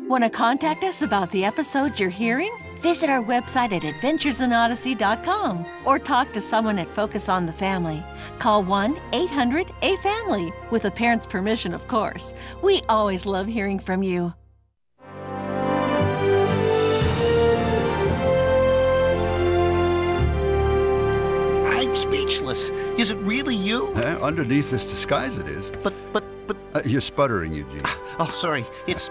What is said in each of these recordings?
Want to contact us about the episodes you're hearing? Visit our website at adventuresinodyssey.com or talk to someone at Focus on the Family. Call 1-800-A-FAMILY, with a parent's permission, of course. We always love hearing from you. I'm speechless. Is it really you? Underneath this disguise it is. But... You're sputtering, Eugene. Oh, sorry. It's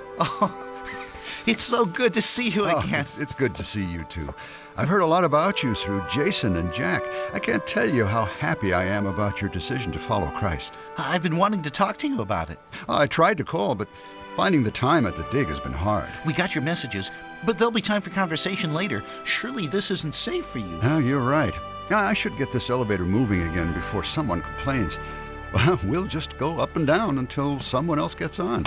so good to see you again. It's good to see you, too. I've heard a lot about you through Jason and Jack. I can't tell you how happy I am about your decision to follow Christ. I've been wanting to talk to you about it. I tried to call, but finding the time at the dig has been hard. We got your messages, but there'll be time for conversation later. Surely this isn't safe for you. Oh, you're right. I should get this elevator moving again before someone complains. Well, we'll just go up and down until someone else gets on.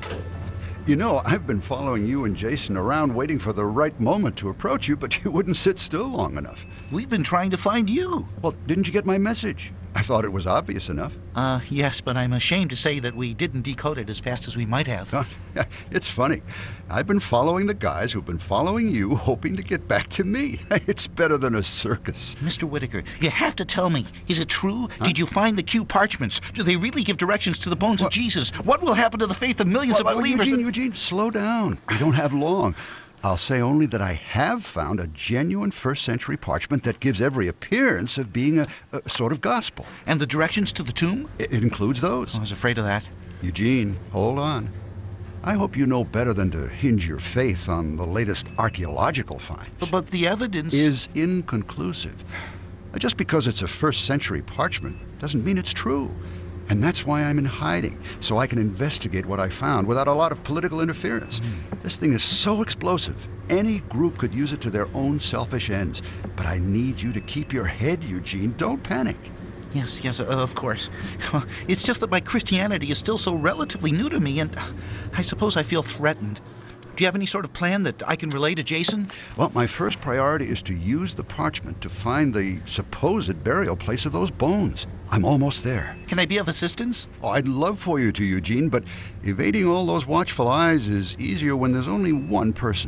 You know, I've been following you and Jason around waiting for the right moment to approach you, but you wouldn't sit still long enough. We've been trying to find you. Well, didn't you get my message? I thought it was obvious enough. Yes, but I'm ashamed to say that we didn't decode it as fast as we might have. It's funny. I've been following the guys who've been following you, hoping to get back to me. It's better than a circus. Mr. Whitaker, you have to tell me, is it true? Huh? Did you find the Q parchments? Do they really give directions to the bones of Jesus? What will happen to the faith of millions of believers? Eugene, slow down. We don't have long. I'll say only that I have found a genuine first-century parchment that gives every appearance of being a sort of gospel. And the directions to the tomb? It includes those. I was afraid of that. Eugene, hold on. I hope you know better than to hinge your faith on the latest archaeological finds. But the evidence is inconclusive. Just because it's a first-century parchment doesn't mean it's true. And that's why I'm in hiding, so I can investigate what I found without a lot of political interference. This thing is so explosive, any group could use it to their own selfish ends. But I need you to keep your head, Eugene. Don't panic. Yes, of course. It's just that my Christianity is still so relatively new to me, and I suppose I feel threatened. Do you have any sort of plan that I can relay to Jason? Well, my first priority is to use the parchment to find the supposed burial place of those bones. I'm almost there. Can I be of assistance? Oh, I'd love for you to, Eugene, but evading all those watchful eyes is easier when there's only one person.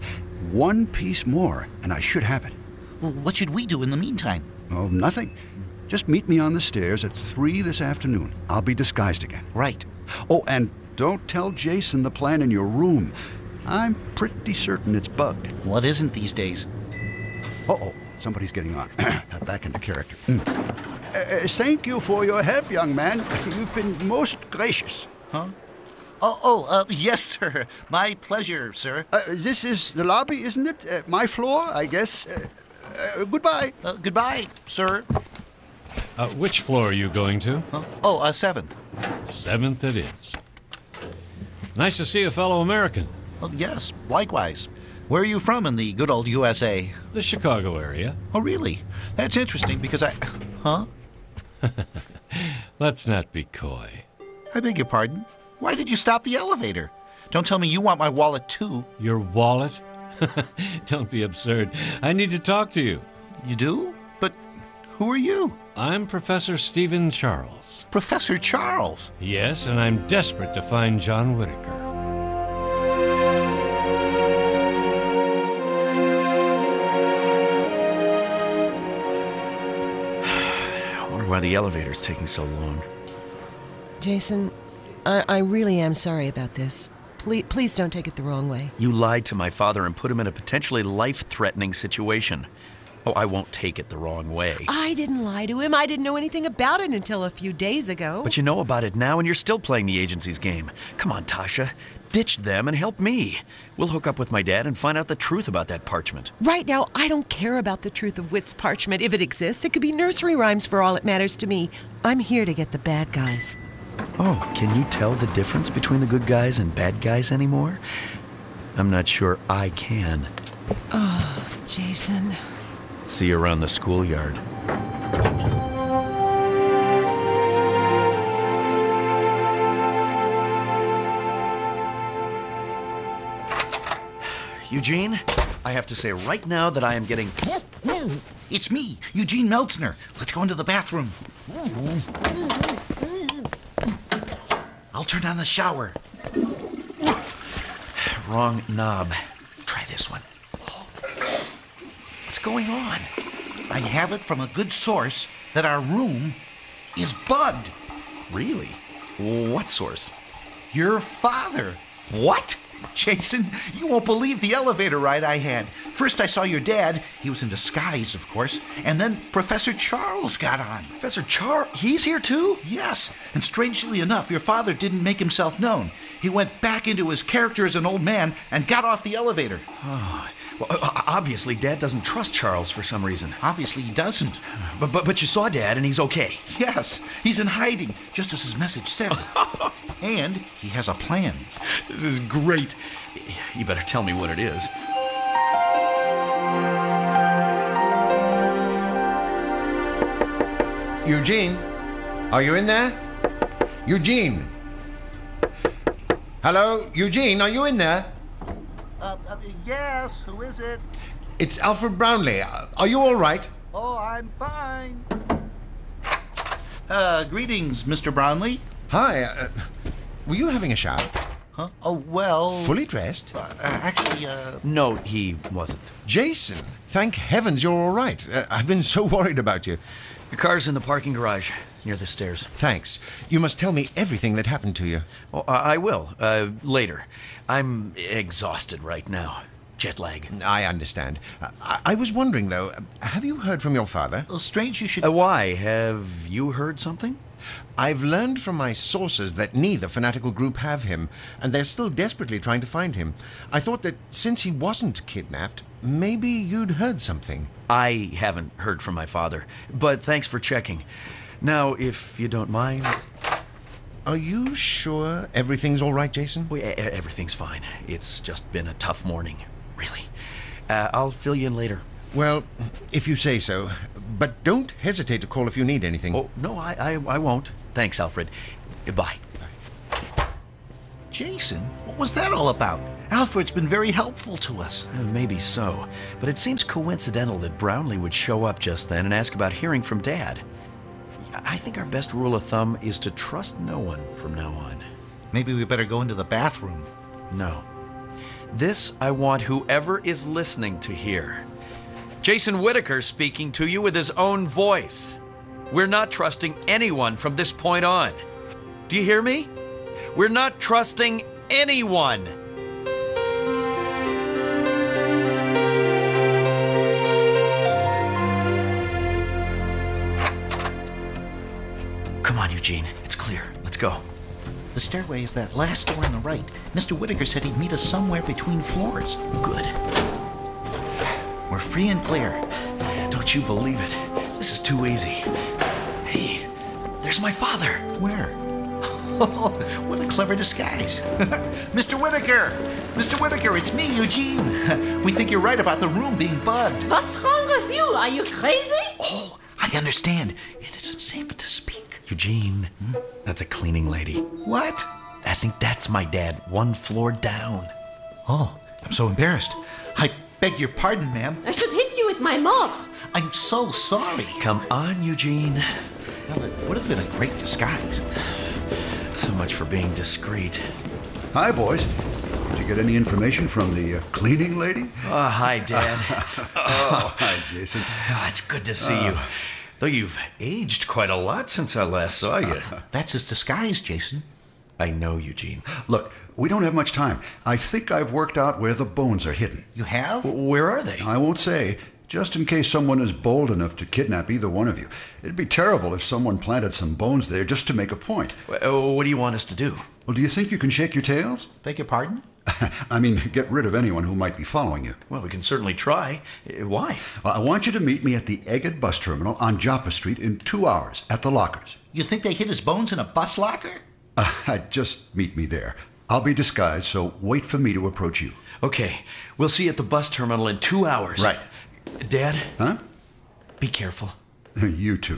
One piece more, and I should have it. Well, what should we do in the meantime? Oh, nothing. Just meet me on the stairs at 3 this afternoon. I'll be disguised again. Right. Oh, and don't tell Jason the plan in your room. I'm pretty certain it's bugged. What isn't these days? Uh-oh, somebody's getting on. Back into character. Thank you for your help, young man. You've been most gracious. Huh? Yes, sir. My pleasure, sir. This is the lobby, isn't it? My floor, I guess. Goodbye. Goodbye, sir. Which floor are you going to? 7th. 7th it is. Nice to see a fellow American. Yes, likewise. Where are you from in the good old USA? The Chicago area. Oh, really? That's interesting because Huh? Let's not be coy. I beg your pardon? Why did you stop the elevator? Don't tell me you want my wallet, too. Your wallet? Don't be absurd. I need to talk to you. You do? But who are you? I'm Professor Stephen Charles. Professor Charles? Yes, and I'm desperate to find John Whitaker. Why the elevator's taking so long. Jason, I really am sorry about this. Please don't take it the wrong way. You lied to my father and put him in a potentially life-threatening situation. Oh, I won't take it the wrong way. I didn't lie to him. I didn't know anything about it until a few days ago. But you know about it now, and you're still playing the agency's game. Come on, Tasha. Ditch them and help me. We'll hook up with my dad and find out the truth about that parchment. Right now, I don't care about the truth of Whit's parchment. If it exists, it could be nursery rhymes for all it matters to me. I'm here to get the bad guys. Oh, can you tell the difference between the good guys and bad guys anymore? I'm not sure I can. Oh, Jason. See you around the schoolyard. Eugene, I have to say right now that I am getting... It's me, Eugene Meltzner. Let's go into the bathroom. I'll turn on the shower. Wrong knob. Try this one. What's going on? I have it from a good source that our room is bugged. Really? What source? Your father. What? Jason, you won't believe the elevator ride I had. First I saw your dad. He was in disguise, of course. And then Professor Charles got on. Professor Char, he's here too? Yes, and strangely enough, your father didn't make himself known. He went back into his character as an old man and got off the elevator. Oh, well, obviously Dad doesn't trust Charles for some reason. Obviously he doesn't. But you saw Dad and he's okay. Yes, he's in hiding, just as his message said. And he has a plan. This is great. You better tell me what it is. Eugene, are you in there? Eugene. Hello, Eugene, are you in there? Yes, who is it? It's Alfred Brownlee. Are you all right? Oh, I'm fine. Greetings, Mr. Brownlee. Hi, were you having a shower? Huh? Oh, well... Fully dressed? Actually, No, he wasn't. Jason, thank heavens you're all right. I've been so worried about you. Your car's in the parking garage near the stairs. Thanks. You must tell me everything that happened to you. Oh, I will, later. I'm exhausted right now. Jet lag. I understand. I was wondering, though, have you heard from your father? well, strange you should... Why? Have you heard something? I've learned from my sources that neither fanatical group have him, and they're still desperately trying to find him. I thought that since he wasn't kidnapped, maybe you'd heard something. I haven't heard from my father, but thanks for checking. Now, if you don't mind... Are you sure everything's all right, Jason? Well, everything's fine. It's just been a tough morning, really. I'll fill you in later. Well, if you say so. But don't hesitate to call if you need anything. Oh, no, I won't. Thanks, Alfred. Bye. Jason, what was that all about? Alfred's been very helpful to us. Maybe so, but it seems coincidental that Brownlee would show up just then and ask about hearing from Dad. I think our best rule of thumb is to trust no one from now on. Maybe we better go into the bathroom. No. This I want whoever is listening to hear. Jason Whittaker speaking to you with his own voice. We're not trusting anyone from this point on. Do you hear me? We're not trusting anyone. Come on, Eugene. It's clear. Let's go. The stairway is that last door on the right. Mr. Whittaker said he'd meet us somewhere between floors. Good. We're free and clear. Don't you believe it? This is too easy. Hey, there's my father. Where? Oh, what a clever disguise. Mr. Whittaker! Mr. Whittaker, it's me, Eugene. We think you're right about the room being bugged. What's wrong with you? Are you crazy? Oh, I understand. It isn't safe to speak. Eugene, that's a cleaning lady. What? I think that's my dad, one floor down. Oh, I'm so embarrassed. I beg your pardon, ma'am. I should hit you with my mop. I'm so sorry. Come on, Eugene. Well, it would have been a great disguise. So much for being discreet. Hi, boys. Did you get any information from the cleaning lady? Oh, hi, Dad. Oh, hi, Jason. Oh, it's good to see you. Though you've aged quite a lot since I last saw you. That's his disguise, Jason. I know, Eugene. Look, we don't have much time. I think I've worked out where the bones are hidden. You have? Where are they? I won't say, just in case someone is bold enough to kidnap either one of you. It'd be terrible if someone planted some bones there just to make a point. What do you want us to do? Well, do you think you can shake your tails? Beg your pardon? I mean, get rid of anyone who might be following you. Well, we can certainly try. Why? Well, I want you to meet me at the Egged Bus Terminal on Joppa Street in 2 hours at the lockers. You think they hid his bones in a bus locker? Just meet me there. I'll be disguised, so wait for me to approach you. Okay, we'll see you at the bus terminal in 2 hours. Right. Dad? Huh? Be careful. You too.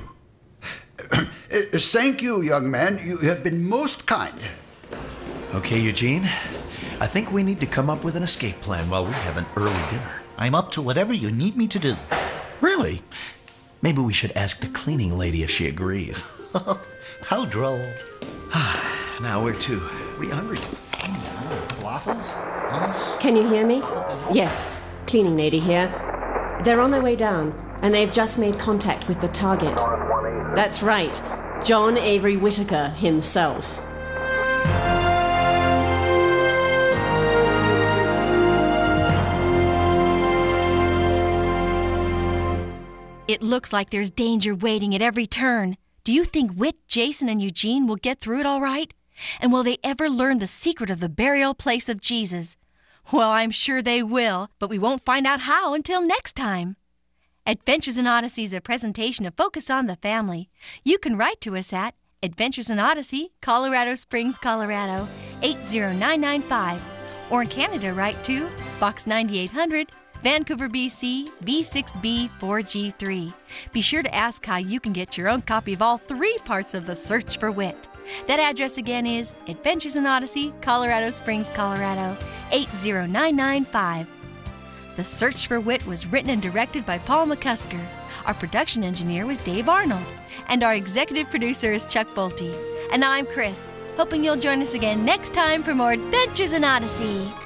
Thank you, young man. You have been most kind. Okay, Eugene. I think we need to come up with an escape plan while we have an early dinner. I'm up to whatever you need me to do. Really? Maybe we should ask the cleaning lady if she agrees. How droll. Now where to? Are you hungry? Waffles? Hummus? Can you hear me? Yes, cleaning lady here. They're on their way down, and they've just made contact with the target. That's right, John Avery Whittaker himself. It looks like there's danger waiting at every turn. Do you think Whit, Jason, and Eugene will get through it all right? And will they ever learn the secret of the burial place of Jesus? Well, I'm sure they will, but we won't find out how until next time. Adventures in Odyssey is a presentation of Focus on the Family. You can write to us at Adventures in Odyssey, Colorado Springs, Colorado, 80995. Or in Canada, write to Box 9800, Vancouver, BC, V6B4G3. Be sure to ask how you can get your own copy of all 3 parts of The Search for Whit. That address again is Adventures in Odyssey, Colorado Springs, Colorado, 80995. The Search for Whit was written and directed by Paul McCusker. Our production engineer was Dave Arnold. And our executive producer is Chuck Bolte. And I'm Chris, hoping you'll join us again next time for more Adventures in Odyssey.